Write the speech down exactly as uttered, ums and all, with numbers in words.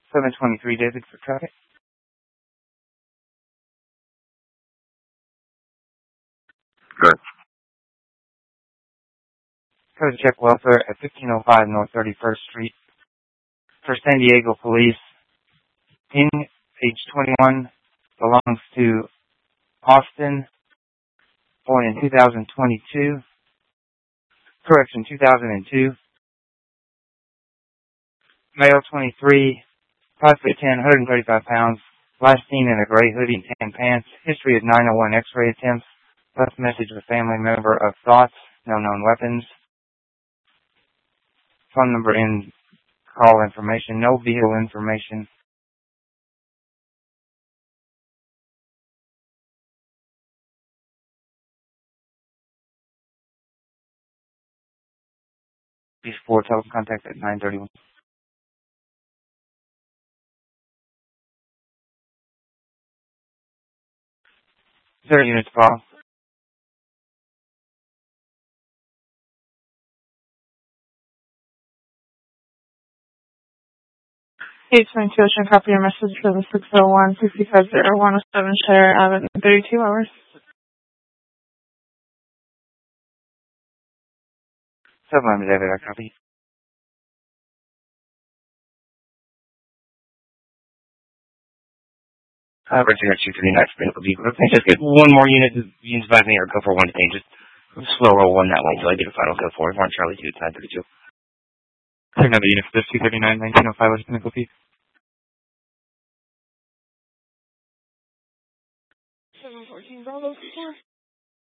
seven twenty-three David for traffic. Good. Code check welfare at fifteen oh five North thirty-first Street. For San Diego Police, in age twenty-one, belongs to Austin, born in two thousand twenty-two. Correction, two thousand two. Male, twenty-three, five foot ten, one hundred thirty-five pounds. Last seen in a gray hoodie and tan pants. History of nine oh one X-ray attempts. Left message with family member of thoughts. No known weapons. Phone number and call information. No vehicle information. Before telephone contact at nine thirty-one. Zero units call. eight twenty-two Ocean, copy your message for the six oh one, six five zero, one oh seven Shire Avenue, thirty-two hours. Sublime David, I copy. Uh, Richard, two thirty-nine, Springfield, Beaver. Can I just get one more unit to units back me or go for one thing? Just slow roll one that way until I get a final go for it. One Charlie two, nine thirty-two. Another unit for this two thirty-nine, nineteen oh five West Pinnacle Peak. seven fourteen Bravo, four.